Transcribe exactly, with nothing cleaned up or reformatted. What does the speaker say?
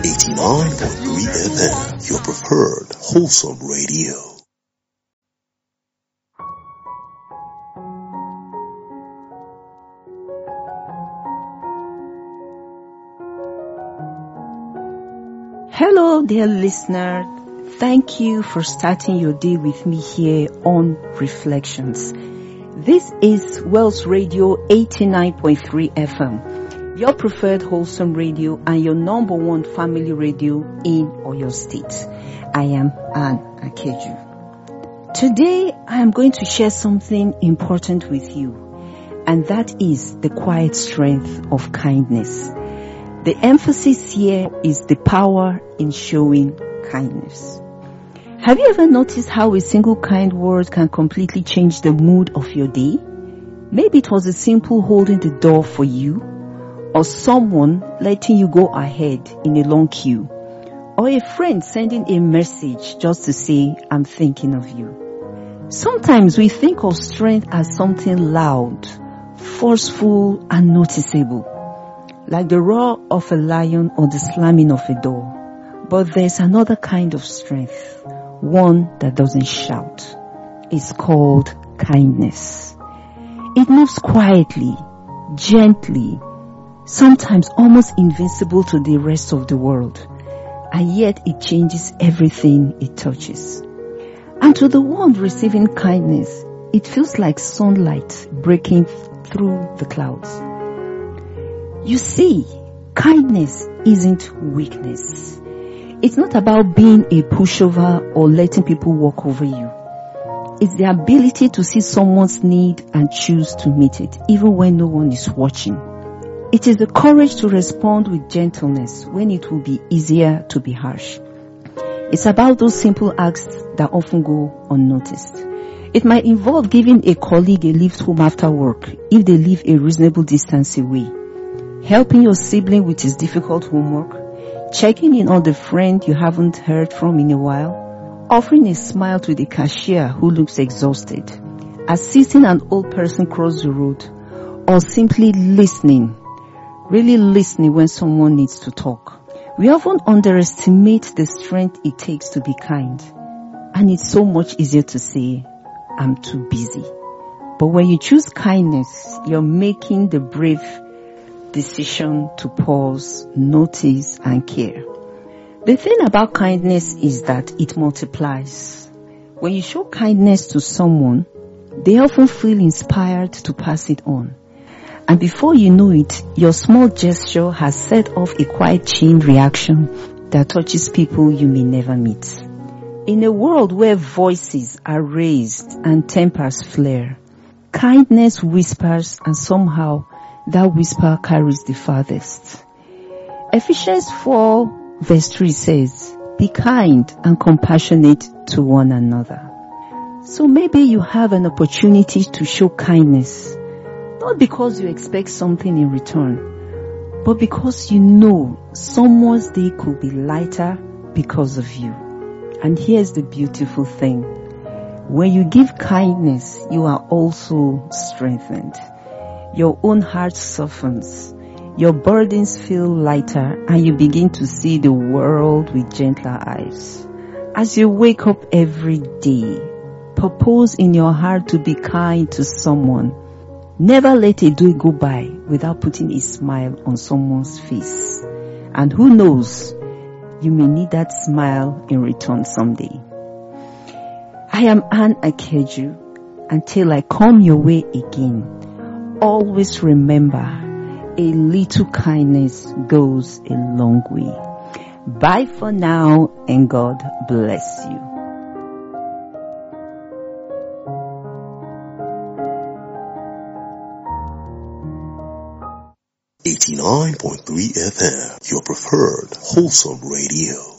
eighty-nine point three F M, your preferred wholesome radio. Hello, dear listener. Thank you for starting your day with me here on Reflections. This is Wells Radio eighty-nine point three F M, your preferred wholesome radio and your number one family radio in Oyo State. I am Anne Akeju. Today, I am going to share something important with you, and that is the quiet strength of kindness. The emphasis here is the power in showing kindness. Have you ever noticed how a single kind word can completely change the mood of your day? Maybe it was a simple holding the door for you, or someone letting you go ahead in a long queue, or a friend sending a message just to say, I'm thinking of you. Sometimes we think of strength as something loud, forceful, and noticeable, like the roar of a lion or the slamming of a door. But there's another kind of strength, one that doesn't shout. It's called kindness. It moves quietly, gently, sometimes almost invisible to the rest of the world, and yet it changes everything it touches. And to the one receiving kindness, it feels like sunlight breaking through the clouds. You see, kindness isn't weakness. It's not about being a pushover or letting people walk over you. It's the ability to see someone's need and choose to meet it, even when no one is watching. It is the courage to respond with gentleness when it will be easier to be harsh. It's about those simple acts that often go unnoticed. It might involve giving a colleague a lift home after work if they live a reasonable distance away, helping your sibling with his difficult homework, checking in on the friend you haven't heard from in a while, offering a smile to the cashier who looks exhausted, assisting an old person cross the road, or simply listening, really listening when someone needs to talk. We often underestimate the strength it takes to be kind, and it's so much easier to say, I'm too busy. But when you choose kindness, you're making the brave decision to pause, notice, and care. The thing about kindness is that it multiplies. When you show kindness to someone, they often feel inspired to pass it on. And before you know it, your small gesture has set off a quiet chain reaction that touches people you may never meet. In a world where voices are raised and tempers flare, kindness whispers, and somehow that whisper carries the farthest. Ephesians four verse three says, be kind and compassionate to one another. So maybe you have an opportunity to show kindness, not because you expect something in return, but because you know someone's day could be lighter because of you. And here's the beautiful thing. When you give kindness, you are also strengthened. Your own heart softens, your burdens feel lighter, and you begin to see the world with gentler eyes. As you wake up every day, purpose in your heart to be kind to someone. Never let a day go by without putting a smile on someone's face. And who knows, you may need that smile in return someday. I am Anne Akeju. Until I come your way again, always remember, a little kindness goes a long way. Bye for now, and God bless you. eighty-nine point three F M, your preferred wholesome radio.